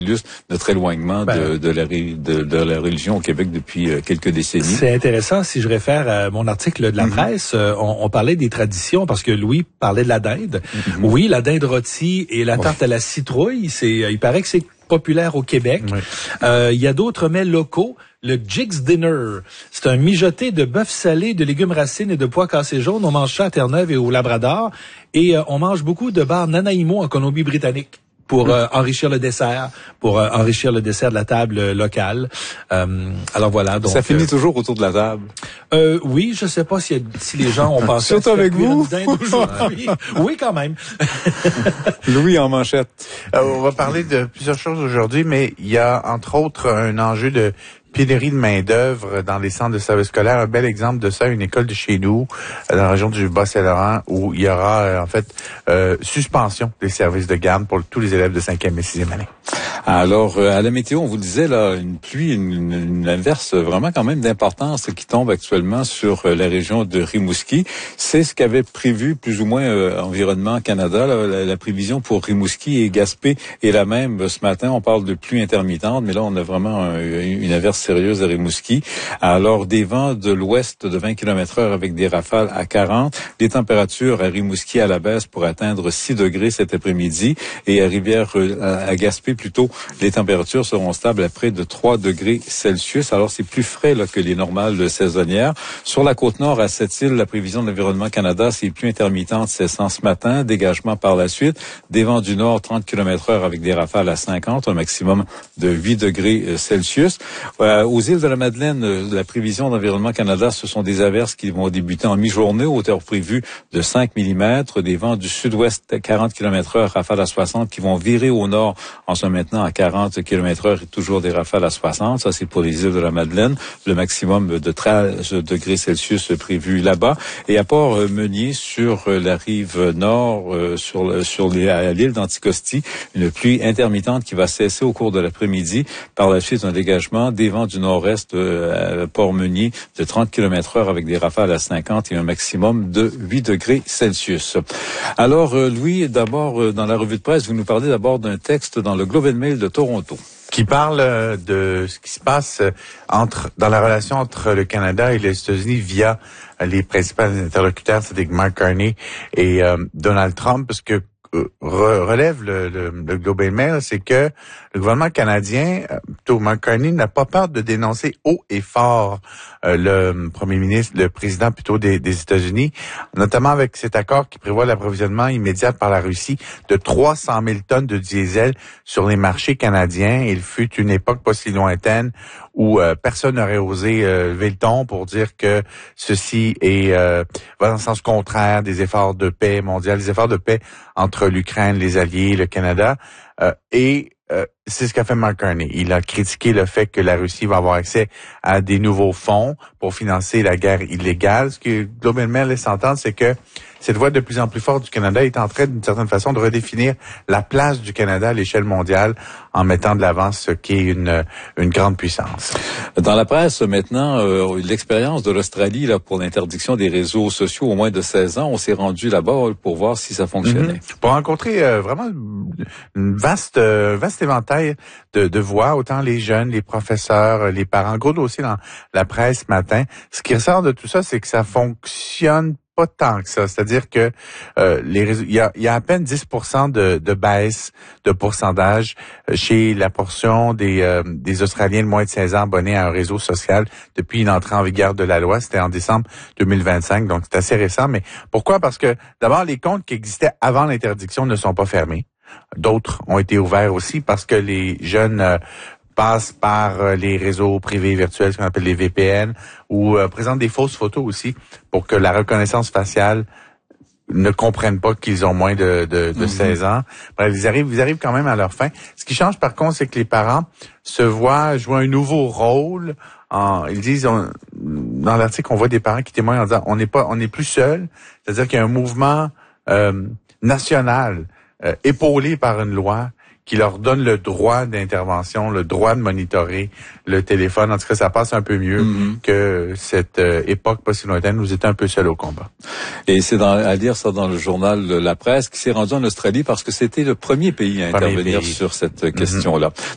illustre notre éloignement de la religion au Québec depuis quelques décennies. C'est intéressant. Si je réfère à mon article de la presse, on parlait des traditions parce que Louis parlait de la dinde. Oui, la dinde rôtie et la tarte à la citrouille, il paraît que c'est populaire au Québec. Il y a d'autres mets locaux. Le Jigs Dinner, c'est un mijoté de bœuf salé, de légumes racines et de pois cassés jaunes. On mange ça à Terre-Neuve et au Labrador. Et on mange beaucoup de bar Nanaimo en Colombie-Britannique pour enrichir le dessert, de la table locale. Alors voilà. Donc, ça finit toujours autour de la table. Oui, je sais pas si les gens ont pensé. Surtout avec vous. Oui, quand même. Louis en manchette. On va parler de plusieurs choses aujourd'hui, mais il y a entre autres un enjeu de pénurie de main-d'œuvre dans les centres de services scolaires. Un bel exemple de ça, une école de chez nous, dans la région du Bas-Saint-Laurent, où il y aura suspension des services de garde pour tous les élèves de 5e et 6e année. Alors, à la météo, on vous disait, là, une pluie, une averse vraiment quand même d'importance qui tombe actuellement sur la région de Rimouski. C'est ce qu'avait prévu plus ou moins Environnement Canada. Là, la prévision pour Rimouski et Gaspé est la même. Ce matin, on parle de pluie intermittente, mais là, on a vraiment une averse sérieuse à Rimouski. Alors, des vents de l'ouest de 20 km/h avec des rafales à 40. Les températures à Rimouski à la baisse pour atteindre 6 degrés cet après-midi. Et à Gaspé, plutôt, les températures seront stables à près de 3 degrés Celsius. Alors, c'est plus frais là, que les normales saisonnières. Sur la Côte-Nord, à Sept-Îles, la prévision de l'Environnement Canada, c'est pluie intermittente cessant ce matin, dégagement par la suite. Des vents du nord, 30 km/h avec des rafales à 50, un maximum de 8 degrés Celsius. Aux îles de la Madeleine, la prévision d'Environnement Canada, ce sont des averses qui vont débuter en mi-journée, hauteur prévue de 5 mm, des vents du sud-ouest 40 km/h, rafales à 60, qui vont virer au nord en se maintenant à 40 km/h et toujours des rafales à 60. Ça, c'est pour les îles de la Madeleine. Le maximum de 13 degrés Celsius prévu là-bas. Et à Port-Meunier, sur la rive nord, à l'île d'Anticosti, une pluie intermittente qui va cesser au cours de l'après-midi. Par la suite, un dégagement des vents du nord-est à Port-Meunier de 30 km/h avec des rafales à 50 et un maximum de 8 degrés Celsius. Alors, Louis, d'abord, dans la revue de presse, vous nous parlez d'abord d'un texte dans le Globe and Mail de Toronto, qui parle de ce qui se passe dans la relation entre le Canada et les États-Unis via les principaux interlocuteurs, c'est-à-dire Mark Carney et Donald Trump, parce que relève le Globe and Mail, c'est que le gouvernement canadien, plutôt Mark Carney, n'a pas peur de dénoncer haut et fort le premier ministre, le président plutôt des États-Unis, notamment avec cet accord qui prévoit l'approvisionnement immédiat par la Russie de 300 000 tonnes de diesel sur les marchés canadiens. Il fut une époque pas si lointaine où personne n'aurait osé lever le ton pour dire que ceci va dans le sens contraire des efforts de paix mondiaux, les efforts de paix entre l'Ukraine, les Alliés, le Canada. C'est ce qu'a fait Mark Carney. Il a critiqué le fait que la Russie va avoir accès à des nouveaux fonds pour financer la guerre illégale. Ce que Globe and Mail laisse entendre, c'est que cette voix de plus en plus forte du Canada est en train, d'une certaine façon, de redéfinir la place du Canada à l'échelle mondiale en mettant de l'avant ce qui est une grande puissance. Dans la presse, maintenant, l'expérience de l'Australie là pour l'interdiction des réseaux sociaux au moins de 16 ans, on s'est rendu là-bas pour voir si ça fonctionnait. Pour rencontrer vraiment une vaste éventail de voix, autant les jeunes, les professeurs, les parents. Gros dossier dans la presse ce matin. Ce qui ressort de tout ça, c'est que ça fonctionne pas tant que ça. C'est-à-dire que les réseaux, il y a à peine 10% de baisse de pourcentage chez la portion des Australiens de moins de 16 ans abonnés à un réseau social depuis une entrée en vigueur de la loi. C'était en décembre 2025, donc c'est assez récent. Mais pourquoi? Parce que d'abord, les comptes qui existaient avant l'interdiction ne sont pas fermés. D'autres ont été ouverts aussi parce que les jeunes passent par les réseaux privés virtuels, ce qu'on appelle les VPN, ou présentent des fausses photos aussi pour que la reconnaissance faciale ne comprennent pas qu'ils ont moins de 16 ans. Bref, ils arrivent quand même à leur fin. Ce qui change par contre, c'est que les parents se voient jouer un nouveau rôle. Ils disent, dans l'article, on voit des parents qui témoignent en disant, on n'est plus seul. C'est-à-dire qu'il y a un mouvement national épaulé par une loi qui leur donne le droit d'intervention, le droit de monitorer le téléphone. En tout cas, ça passe un peu mieux que cette époque pas si lointaine où ils étaient un peu seuls au combat. Et c'est à lire ça dans le journal La Presse qui s'est rendu en Australie parce que c'était le premier pays à intervenir sur cette question-là.